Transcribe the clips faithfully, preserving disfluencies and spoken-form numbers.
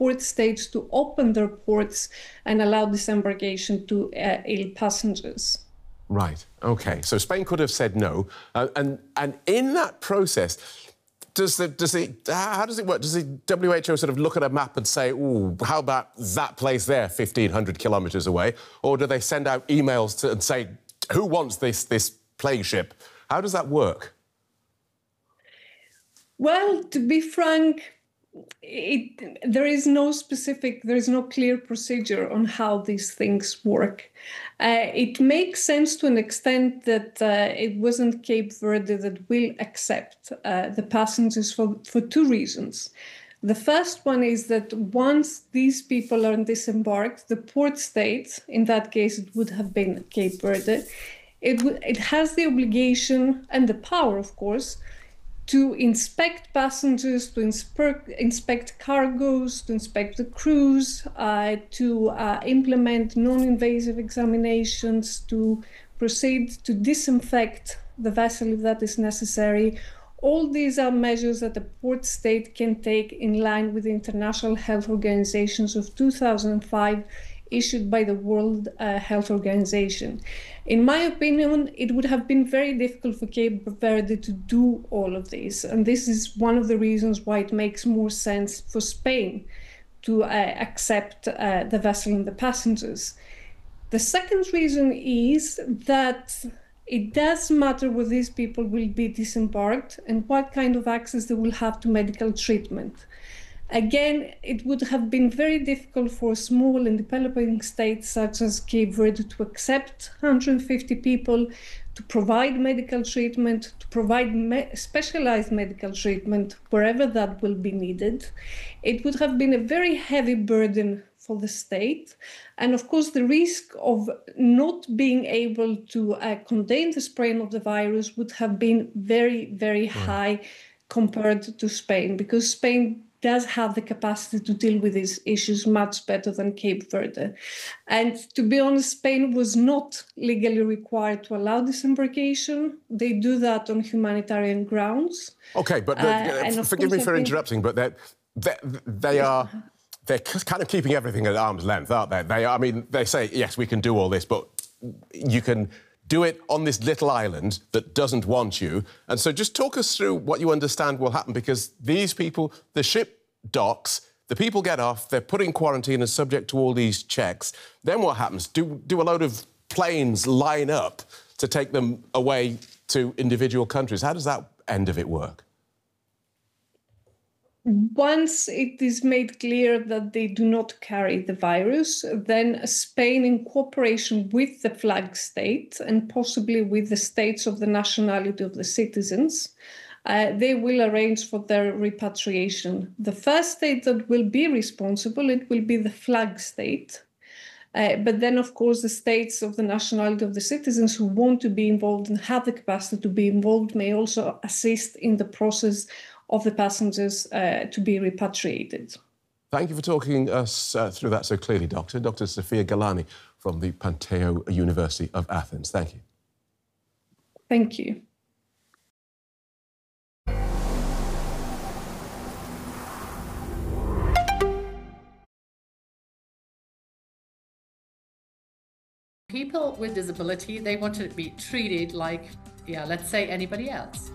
port states to open their ports and allow disembarkation to uh, ill passengers. Right, OK. So Spain could have said no. Uh, and, and in that process, does the, does the, how does it work? Does the W H O sort of look at a map and say, ooh, how about that place there, fifteen hundred kilometres away? Or do they send out emails to, and say, who wants this, this plague ship? How does that work? Well, to be frank, it, there is no specific, there is no clear procedure on how these things work. Uh, it makes sense to an extent that uh, it wasn't Cape Verde that will accept uh, the passengers for, for two reasons. The first one is that once these people are disembarked, the port state, in that case it would have been Cape Verde, it, w- it has the obligation and the power, of course, to inspect passengers, to inspect, inspect cargoes, to inspect the crews, uh, to uh, implement non-invasive examinations, to proceed to disinfect the vessel if that is necessary. All these are measures that the port state can take in line with the International Health Organizations of two thousand five, issued by the World uh, Health Organization. In my opinion, it would have been very difficult for Cape Verde to do all of this. And this is one of the reasons why it makes more sense for Spain to uh, accept uh, the vessel and the passengers. The second reason is that it does matter where these people will be disembarked and what kind of access they will have to medical treatment. Again, it would have been very difficult for small and developing states such as Cape Verde to accept one hundred fifty people, to provide medical treatment, to provide me- specialized medical treatment wherever that will be needed. It would have been a very heavy burden for the state. And of course, the risk of not being able to uh, contain the spread of the virus would have been very, very Right. high compared to Spain, because Spain does have the capacity to deal with these issues much better than Cape Verde. And to be honest, Spain was not legally required to allow disembarkation. They do that on humanitarian grounds. OK, but the, uh, uh, forgive me for think... interrupting, but they're, they they are they're kind of keeping everything at arm's length, aren't they? They are, I mean, they say, yes, we can do all this, but you can do it on this little island that doesn't want you. And so just talk us through what you understand will happen, because these people, the ship docks, the people get off, they're put in quarantine and subject to all these checks. Then what happens? Do, do a load of planes line up to take them away to individual countries? How does that end of it work? Once it is made clear that they do not carry the virus, then Spain, in cooperation with the flag state and possibly with the states of the nationality of the citizens, uh, they will arrange for their repatriation. The first state that will be responsible, it will be the flag state. Uh, but then, of course, the states of the nationality of the citizens who want to be involved and have the capacity to be involved may also assist in the process of the passengers uh, to be repatriated. Thank you for talking us uh, through that so clearly, Doctor. Doctor Sofia Galani from the Panteu University of Athens. Thank you. Thank you. People with disability, they want to be treated like, yeah, let's say anybody else.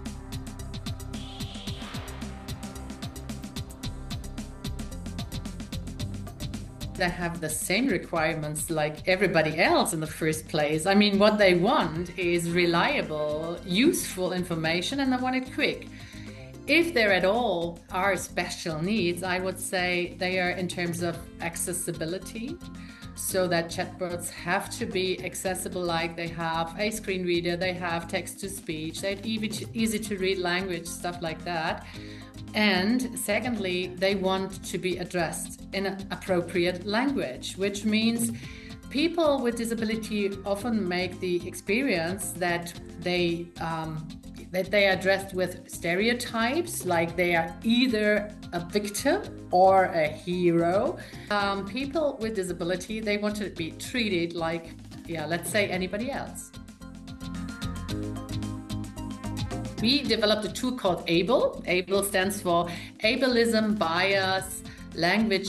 They have the same requirements like everybody else in the first place. I mean, what they want is reliable, useful information, and they want it quick. If there at all are special needs, I would say they are in terms of accessibility, so that chatbots have to be accessible, like they have a screen reader, they have text-to-speech, they have easy to read language, stuff like that. And secondly, they want to be addressed in an appropriate language, which means people with disability often make the experience that they um, that they are addressed with stereotypes, like they are either a victim or a hero. Um, people with disability, they want to be treated like, yeah, let's say anybody else. We developed a tool called ABLE. ABLE stands for Ableism, Bias, Language